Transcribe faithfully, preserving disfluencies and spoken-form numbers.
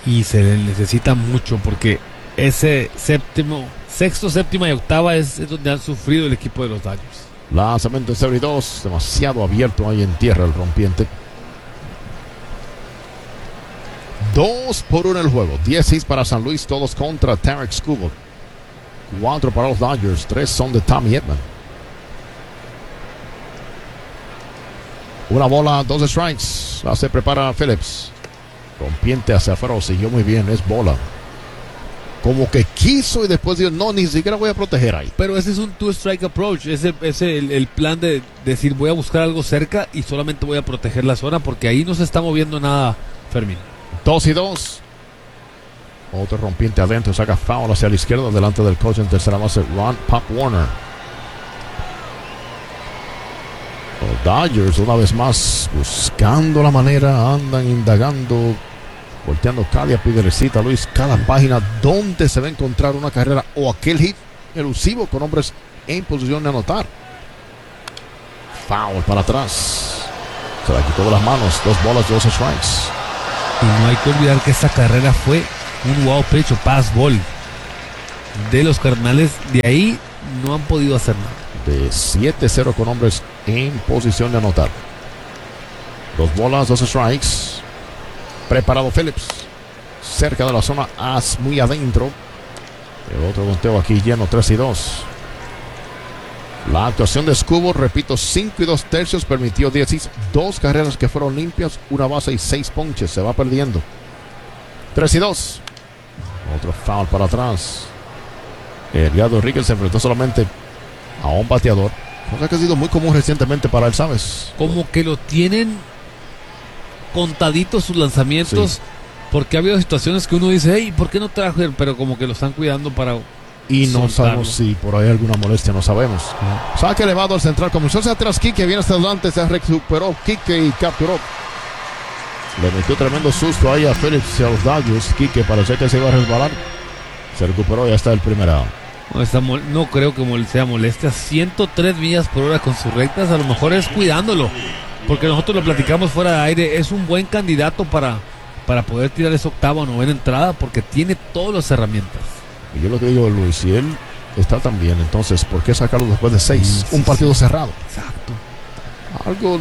Y se le necesita mucho porque ese séptimo, sexto, séptima y octava es, es donde han sufrido el equipo de los Dodgers. Lanzamiento en cero y dos, demasiado abierto ahí en tierra el rompiente. Dos por uno el juego. dieciséis para San Luis, todos contra Tarik Skubal. Cuatro para los Dodgers, tres son de Tommy Edman. Una bola, dos strikes. La se prepara Phillips. Rompiente hacia afuera, siguió muy bien, es bola. Como que quiso y después dijo, no, ni siquiera voy a proteger ahí. Pero ese es un two-strike approach. Ese es el, el plan de decir, voy a buscar algo cerca y solamente voy a proteger la zona porque ahí no se está moviendo nada, Fermín. Dos y dos. Otro rompiente adentro, saca foul hacia la izquierda delante del coach en tercera base, Ron Pop Warner. Los Dodgers una vez más buscando la manera, andan indagando, volteando cada piedrecita, Luis, cada página donde se va a encontrar una carrera o aquel hit elusivo con hombres en posición de anotar. Foul para atrás. Se la quitó de las manos, dos bolas, dos strikes. Y no hay que olvidar que esta carrera fue un wow pitch o pass ball de los Cardenales. De ahí no han podido hacer nada. De siete cero con hombres en posición de anotar. Dos bolas, dos strikes. Preparado Phillips. Cerca de la zona, as muy adentro. El otro conteo aquí lleno, tres y dos. La actuación de Skubal, repito, cinco y dos tercios, permitió dieciséis, dos carreras que fueron limpias, una base y seis ponches. Se va perdiendo. tres y dos. Otro foul para atrás. Eliado Enríquez se enfrentó solamente a un bateador, cosa que ha sido muy común recientemente para él, ¿sabes? Como que lo tienen contaditos sus lanzamientos, sí. Porque ha habido situaciones que uno dice, hey, ¿por qué no trajo? Pero como que lo están cuidando para... Y no soltarlo. Sabemos si por ahí hay alguna molestia, no sabemos. Uh-huh. Saque elevado al central, comenzó hacia atrás Quique, viene hasta adelante, se recuperó Quique y capturó. Le metió tremendo susto ahí a Phillips y a los Dodgers. Quique parecía que se iba a resbalar. Se recuperó y ya está el primer out. No, está mol- no creo que sea molestia. ciento tres millas por hora con sus rectas. A lo mejor es cuidándolo. Porque nosotros lo platicamos fuera de aire. Es un buen candidato para, para poder tirar esa octava o novena entrada. Porque tiene todas las herramientas. Y yo lo que digo, Luis, si él está tan bien, entonces, ¿por qué sacarlo después de seis? Sí, sí, un partido sí. cerrado. Exacto. Algo